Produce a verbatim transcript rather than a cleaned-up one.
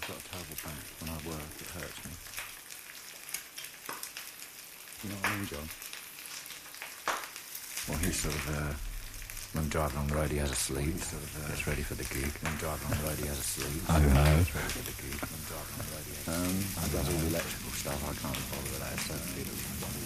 got a terrible back. When I work, it hurts me. You know what I mean, John? Well, he's sort of, uh, when driving on the road, he has a sleep. Well, sort of, uh, gets ready for the gig. When driving on the road, he has a sleep. Oh, no. Gets ready for the gig. When driving on the road, he has a sleep. Um, I does all the electrical stuff. I can't bother with that. It's so